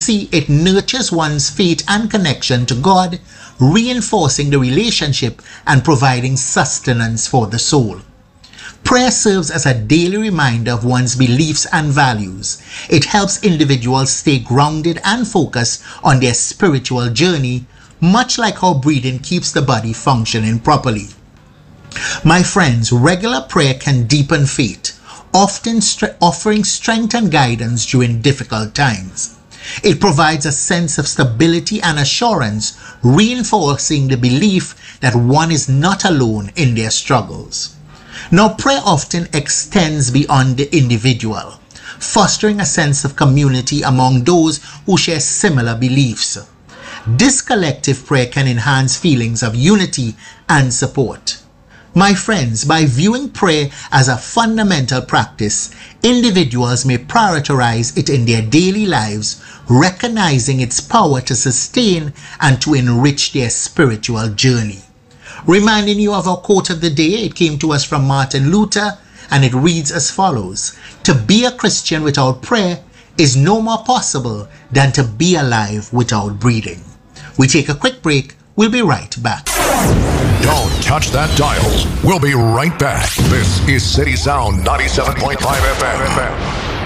see, it nurtures one's faith and connection to God, reinforcing the relationship and providing sustenance for the soul. Prayer serves as a daily reminder of one's beliefs and values. It helps individuals stay grounded and focused on their spiritual journey, much like how breathing keeps the body functioning properly. My friends, regular prayer can deepen faith, often offering strength and guidance during difficult times. It provides a sense of stability and assurance, reinforcing the belief that one is not alone in their struggles. Now, prayer often extends beyond the individual, fostering a sense of community among those who share similar beliefs. This collective prayer can enhance feelings of unity and support. My friends, by viewing prayer as a fundamental practice, individuals may prioritize it in their daily lives, recognizing its power to sustain and to enrich their spiritual journey. Reminding you of our quote of the day, it came to us from Martin Luther, and it reads as follows: "To be a Christian without prayer is no more possible than to be alive without breathing." We take a quick break. We'll be right back. Don't touch that dial. We'll be right back. This is City Sound 97.5 FM.